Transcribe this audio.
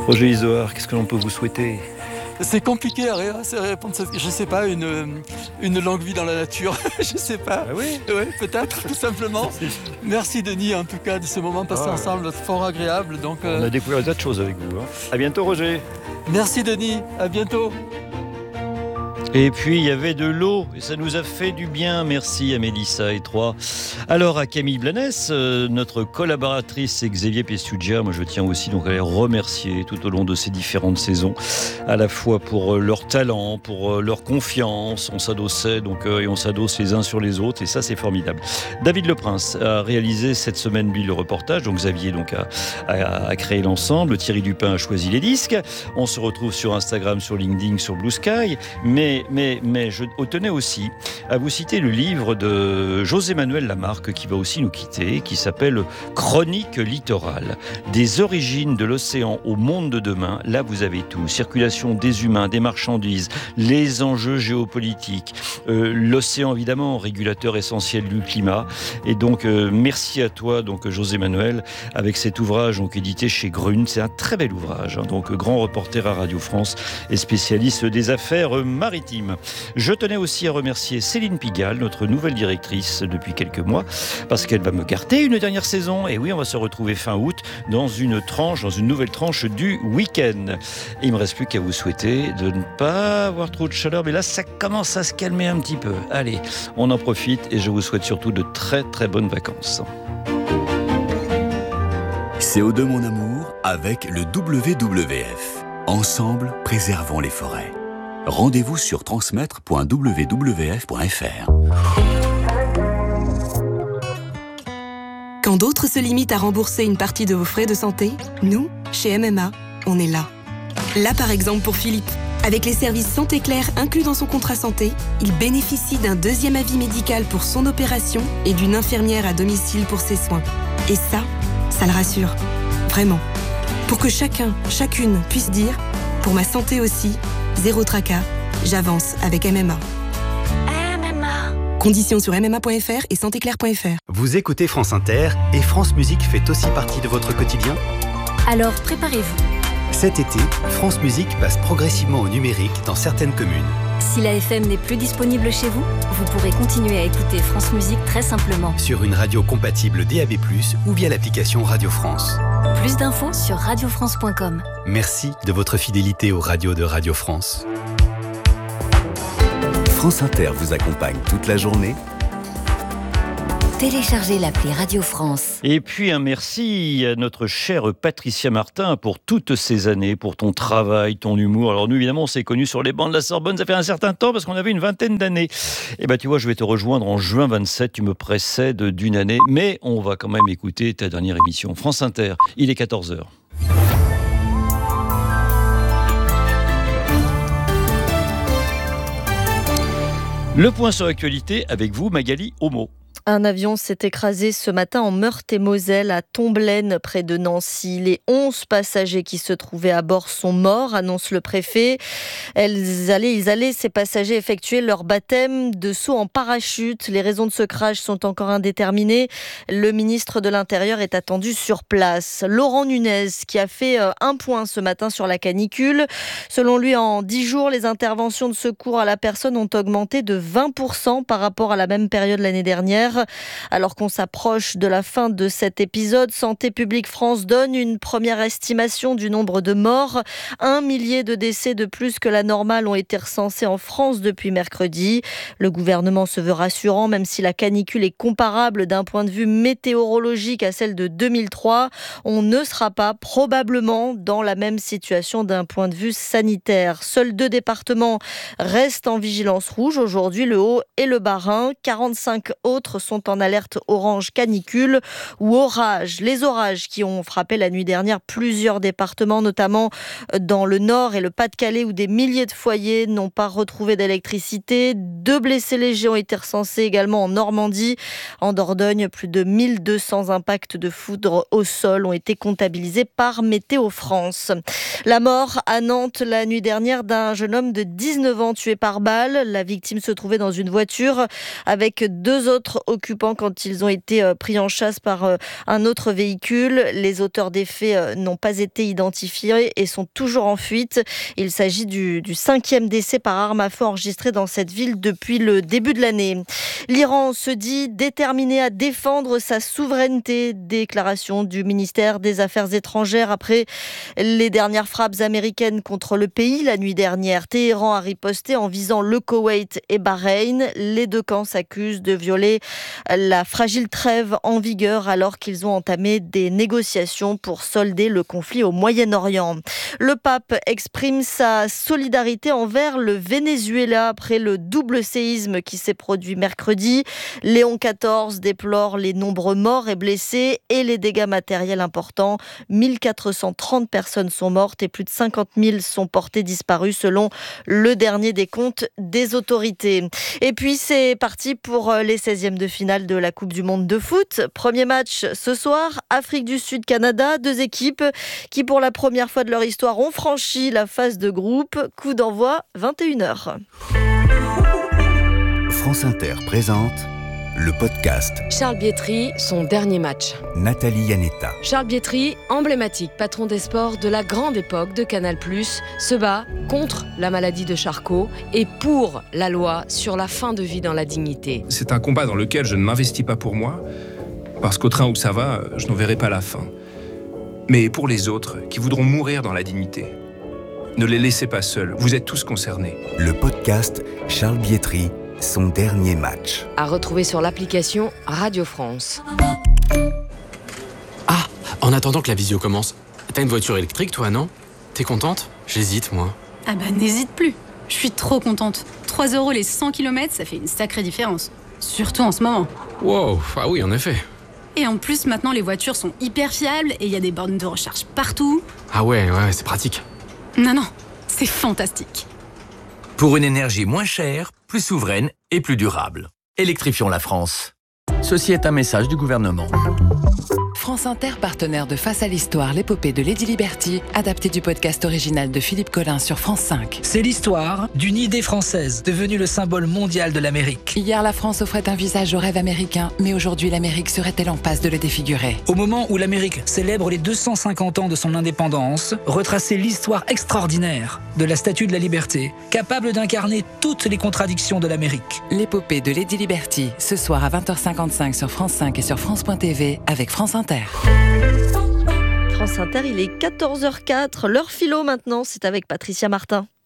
Roger Isoard, qu'est-ce que l'on peut vous souhaiter ? C'est compliqué à répondre. Je sais pas, une longue vie dans la nature. Je sais pas. Ah oui ? Ouais, peut-être, tout simplement. Merci Denis, en tout cas, de ce moment passé ensemble, fort agréable. Donc, On a découvert des tas de choses avec vous. À bientôt Roger. Merci Denis, à bientôt. Et puis il y avait de l'eau et ça nous a fait du bien. Merci à Mélissa et Troyes. Alors à Camille Blanès, notre collaboratrice, et Xavier Pestugia. Moi je tiens aussi donc à les remercier tout au long de ces différentes saisons, à la fois pour leur talent, pour leur confiance. On s'adossait donc et on s'adosse les uns sur les autres et ça c'est formidable. David Leprince a réalisé cette semaine lui le reportage. Donc Xavier donc a créé l'ensemble. Thierry Dupin a choisi les disques. On se retrouve sur Instagram, sur LinkedIn, sur Blue Sky. Mais je tenais aussi à vous citer le livre de José-Manuel Lamarque qui va aussi nous quitter, qui s'appelle Chronique littorale. Des origines de l'océan au monde de demain. Là, vous avez tout. Circulation des humains, des marchandises, les enjeux géopolitiques, l'océan évidemment, régulateur essentiel du climat. Et donc, merci à toi, donc José-Manuel, avec cet ouvrage donc édité chez Grune. C'est un très bel ouvrage. Donc, grand reporter à Radio France et spécialiste des affaires maritimes. Je tenais aussi à remercier Céline Pigalle, notre nouvelle directrice depuis quelques mois, parce qu'elle va me garder une dernière saison. Et oui, on va se retrouver fin août dans une nouvelle tranche du week-end. Et il ne me reste plus qu'à vous souhaiter de ne pas avoir trop de chaleur, mais là, ça commence à se calmer un petit peu. Allez, on en profite et je vous souhaite surtout de très très bonnes vacances. CO2 Mon Amour avec le WWF. Ensemble, préservons les forêts. Rendez-vous sur transmettre.wwf.fr. Quand d'autres se limitent à rembourser une partie de vos frais de santé, nous, chez MMA, on est là. Là par exemple pour Philippe. Avec les services Santé Claire inclus dans son contrat santé, il bénéficie d'un deuxième avis médical pour son opération et d'une infirmière à domicile pour ses soins. Et ça le rassure. Vraiment. Pour que chacun, chacune puisse dire « Pour ma santé aussi », zéro tracas, j'avance avec MMA. MMA. Conditions sur mma.fr et santéclair.fr. Vous écoutez France Inter et France Musique fait aussi partie de votre quotidien ? Alors préparez-vous. Cet été, France Musique passe progressivement au numérique dans certaines communes. Si la FM n'est plus disponible chez vous, vous pourrez continuer à écouter France Musique très simplement. Sur une radio compatible DAB+, ou via l'application Radio France. Plus d'infos sur radiofrance.com. Merci de votre fidélité aux radios de Radio France. France Inter vous accompagne toute la journée. Téléchargez l'appli Radio France. Et puis un merci à notre chère Patricia Martin pour toutes ces années, pour ton travail, ton humour. Alors nous, évidemment, on s'est connus sur les bancs de la Sorbonne, ça fait un certain temps parce qu'on avait une vingtaine d'années. Et tu vois, je vais te rejoindre en juin 27, tu me précèdes d'une année. Mais on va quand même écouter ta dernière émission. France Inter, il est 14h. Le point sur l'actualité avec vous, Magali Homo. Un avion s'est écrasé ce matin en Meurthe-et-Moselle, à Tomblaine, près de Nancy. Les 11 passagers qui se trouvaient à bord sont morts, annonce le préfet. Ils allaient, ces passagers, effectuer leur baptême de saut en parachute. Les raisons de ce crash sont encore indéterminées. Le ministre de l'Intérieur est attendu sur place. Laurent Nunez, qui a fait un point ce matin sur la canicule. Selon lui, en 10 jours, les interventions de secours à la personne ont augmenté de 20% par rapport à la même période l'année dernière. Alors qu'on s'approche de la fin de cet épisode, Santé publique France donne une première estimation du nombre de morts. 1 millier de décès de plus que la normale ont été recensés en France depuis mercredi. Le gouvernement se veut rassurant, même si la canicule est comparable d'un point de vue météorologique à celle de 2003. On ne sera pas probablement dans la même situation d'un point de vue sanitaire. Seuls 2 départements restent en vigilance rouge aujourd'hui, le Haut et le Bas-Rhin. 45 autres sont en alerte orange canicule ou orage. Les orages qui ont frappé la nuit dernière plusieurs départements, notamment dans le Nord et le Pas-de-Calais, où des milliers de foyers n'ont pas retrouvé d'électricité. 2 blessés légers ont été recensés également en Normandie. En Dordogne, plus de 1200 impacts de foudre au sol ont été comptabilisés par Météo France. La mort à Nantes la nuit dernière d'un jeune homme de 19 ans tué par balle. La victime se trouvait dans une voiture avec 2 autres occupants quand ils ont été pris en chasse par un autre véhicule. Les auteurs des faits n'ont pas été identifiés et sont toujours en fuite. Il s'agit du 5e décès par arme à feu enregistré dans cette ville depuis le début de l'année. L'Iran se dit déterminé à défendre sa souveraineté. Déclaration du ministère des Affaires étrangères après les dernières frappes américaines contre le pays. La nuit dernière, Téhéran a riposté en visant le Koweït et Bahreïn. Les deux camps s'accusent de violer la fragile trêve en vigueur alors qu'ils ont entamé des négociations pour solder le conflit au Moyen-Orient. Le pape exprime sa solidarité envers le Venezuela après le double séisme qui s'est produit mercredi. Léon XIV déplore les nombreux morts et blessés et les dégâts matériels importants. 1430 personnes sont mortes et plus de 50 000 sont portées disparues selon le dernier décompte des autorités. Et puis c'est parti pour les 16e de finale de la Coupe du Monde de foot. Premier match ce soir, Afrique du Sud-Canada, deux équipes qui pour la première fois de leur histoire ont franchi la phase de groupe. Coup d'envoi 21h. France Inter présente le podcast Charles Bietri, son dernier match. Nathalie Yanetta. Charles Bietri, emblématique patron des sports de la grande époque de Canal+, se bat contre la maladie de Charcot et pour la loi sur la fin de vie dans la dignité. C'est un combat dans lequel je ne m'investis pas pour moi, parce qu'au train où ça va, je n'en verrai pas la fin. Mais pour les autres qui voudront mourir dans la dignité. Ne les laissez pas seuls, vous êtes tous concernés. Le podcast Charles Bietri, son dernier match. À retrouver sur l'application Radio France. Ah, en attendant que la visio commence, t'as une voiture électrique toi, non? T'es contente? J'hésite, moi. Ah bah n'hésite plus, je suis trop contente. 3 € les 100 km, ça fait une sacrée différence. Surtout en ce moment. Wow, ah oui, en effet. Et en plus, maintenant, les voitures sont hyper fiables et il y a des bornes de recharge partout. Ah ouais, c'est pratique. Non, c'est fantastique. Pour une énergie moins chère, plus souveraine et plus durable. Électrifions la France. Ceci est un message du gouvernement. France Inter, partenaire de Face à l'Histoire, l'épopée de Lady Liberty, adapté du podcast original de Philippe Collin sur France 5. C'est l'histoire d'une idée française, devenue le symbole mondial de l'Amérique. Hier, la France offrait un visage au rêve américain, mais aujourd'hui, l'Amérique serait-elle en passe de le défigurer? Au moment où l'Amérique célèbre les 250 ans de son indépendance, retracer l'histoire extraordinaire de la Statue de la Liberté, capable d'incarner toutes les contradictions de l'Amérique. L'épopée de Lady Liberty, ce soir à 20h55 sur France 5 et sur France.tv avec France Inter. France Inter, il est 14h04. L'heure philo maintenant, c'est avec Patricia Martin.